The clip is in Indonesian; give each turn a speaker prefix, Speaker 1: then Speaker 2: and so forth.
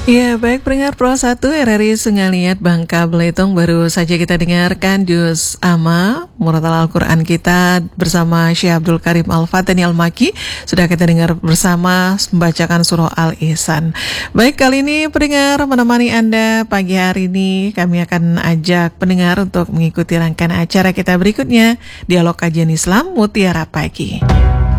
Speaker 1: Ya, baik pendengar Pro 1 RRI Sengaliat Bangka Belitung, baru saja kita dengarkan Juz Amma Murattal Al-Quran kita bersama Syekh Abdul Karim Al-Fatani Al-Maki. Sudah kita dengar bersama membacakan surah Al-Ihsan. Baik, kali ini pendengar menemani Anda pagi hari ini, kami akan ajak pendengar untuk mengikuti rangkaian acara kita berikutnya, Dialog Kajian Islam Mutiara Pagi.